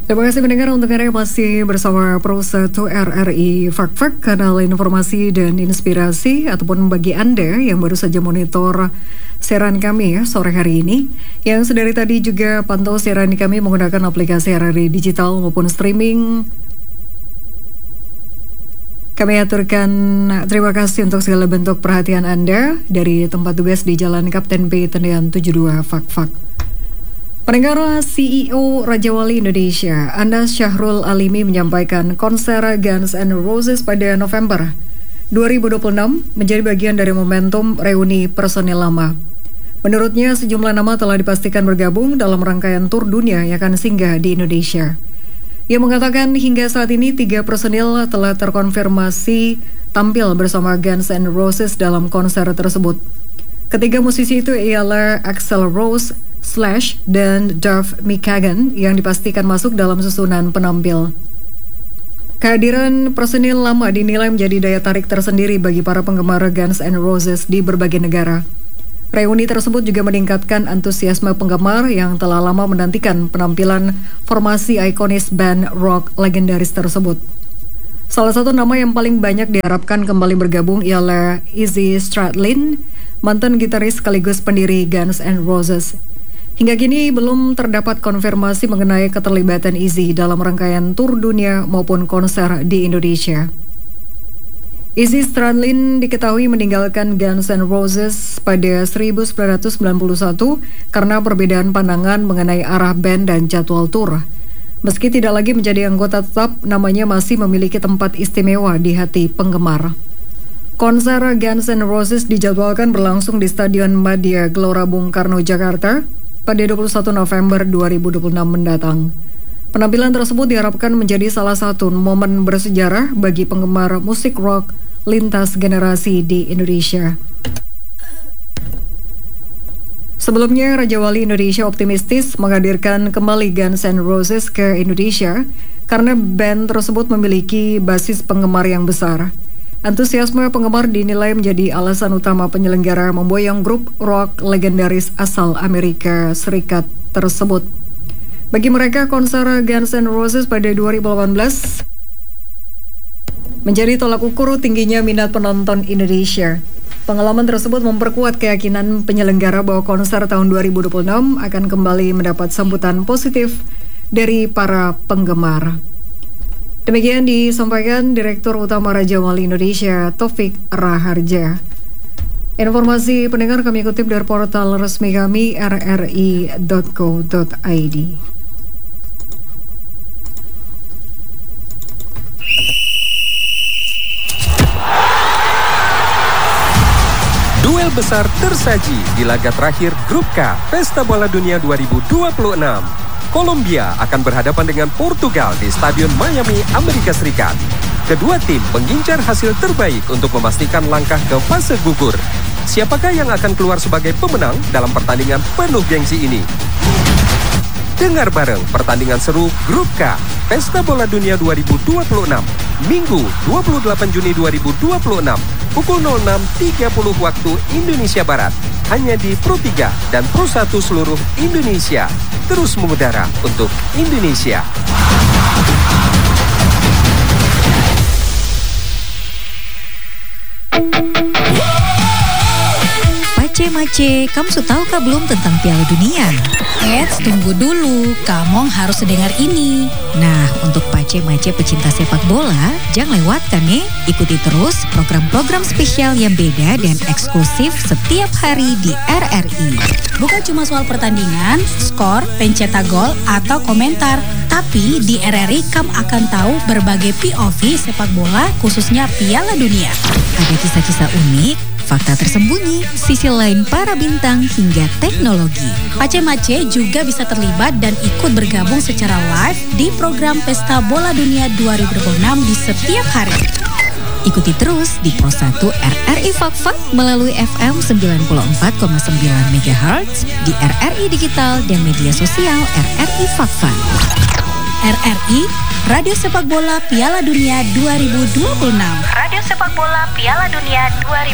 Terima kasih mendengar untuk Anda yang masih bersama Pro 1 RRI Fak-Fak, kanal informasi dan inspirasi, ataupun bagi Anda yang baru saja monitor siaran kami sore hari ini, yang sedari tadi juga pantau siaran kami menggunakan aplikasi RRI digital maupun streaming. Kami aturkan terima kasih untuk segala bentuk perhatian Anda dari tempat tugas di Jalan Kapten B Tendian 72 Fak-Fak. Pendengar, CEO Raja Wali Indonesia, Anas Syahrul Alimi menyampaikan konser Guns N' Roses pada November 2026 menjadi bagian dari momentum reuni personil lama. Menurutnya, sejumlah nama telah dipastikan bergabung dalam rangkaian tur dunia yang akan singgah di Indonesia. Ia mengatakan hingga saat ini 3 personil telah terkonfirmasi tampil bersama Guns N' Roses dalam konser tersebut. Ketiga musisi itu ialah Axl Rose, Slash, dan Duff McKagan yang dipastikan masuk dalam susunan penampil. Kehadiran personil lama dinilai menjadi daya tarik tersendiri bagi para penggemar Guns N' Roses di berbagai negara. Reuni tersebut juga meningkatkan antusiasme penggemar yang telah lama menantikan penampilan formasi ikonis band rock legendaris tersebut. Salah satu nama yang paling banyak diharapkan kembali bergabung ialah Izzy Stradlin, mantan gitaris sekaligus pendiri Guns N' Roses. Hingga kini belum terdapat konfirmasi mengenai keterlibatan Izzy dalam rangkaian tur dunia maupun konser di Indonesia. Izzy Stradlin diketahui meninggalkan Guns N' Roses pada 1991 karena perbedaan pandangan mengenai arah band dan jadwal tur. Meski tidak lagi menjadi anggota tetap, namanya masih memiliki tempat istimewa di hati penggemar. Konser Guns N' Roses dijadwalkan berlangsung di Stadion Madia Gelora Bung Karno, Jakarta pada 21 November 2026 mendatang. Penampilan tersebut diharapkan menjadi salah satu momen bersejarah bagi penggemar musik rock lintas generasi di Indonesia. Sebelumnya, Raja Wali Indonesia optimistis menghadirkan kembali Guns N' Roses ke Indonesia karena band tersebut memiliki basis penggemar yang besar. Antusiasme penggemar dinilai menjadi alasan utama penyelenggara memboyong grup rock legendaris asal Amerika Serikat tersebut. Bagi mereka, konser Guns N' Roses pada 2018 menjadi tolak ukur tingginya minat penonton Indonesia. Pengalaman tersebut memperkuat keyakinan penyelenggara bahwa konser tahun 2026 akan kembali mendapat sambutan positif dari para penggemar. Demikian disampaikan Direktur Utama Raja Wali Indonesia, Taufik Raharja. Informasi pendengar kami kutip dari portal resmi kami rri.co.id. Duel besar tersaji di laga terakhir Grup K Pesta Bola Dunia 2026. Kolombia akan berhadapan dengan Portugal di Stadion Miami, Amerika Serikat. Kedua tim mengincar hasil terbaik untuk memastikan langkah ke fase gugur. Siapakah yang akan keluar sebagai pemenang dalam pertandingan penuh gengsi ini? Dengar bareng pertandingan seru Grup K Pesta Bola Dunia 2026, Minggu 28 Juni 2026, pukul 06.30 waktu Indonesia Barat, hanya di Pro 3 dan Pro 1 seluruh Indonesia. Terus mengudara untuk Indonesia. Mace, kamu sudah tahukah belum tentang Piala Dunia? Eits, tunggu dulu, kamu harus dengar ini. Nah, untuk Mace pecinta sepak bola, jangan lewatkan nih. Ikuti terus program-program spesial yang beda dan eksklusif setiap hari di RRI. Bukan cuma soal pertandingan, skor, pencetak gol, atau komentar. Tapi di RRI kamu akan tahu berbagai POV sepak bola khususnya Piala Dunia. Ada kisah-kisah unik, fakta tersembunyi, sisi lain para bintang hingga teknologi. Mace juga bisa terlibat dan ikut bergabung secara live di program Pesta Bola Dunia 2026 di setiap hari. Ikuti terus di Pro 1 RRI Fak-Fak melalui FM 94,9 MHz di RRI Digital dan media sosial RRI Fak-Fak. RRI, Radio Sepak Bola Piala Dunia 2026. Radio Sepak Bola Piala Dunia 2026.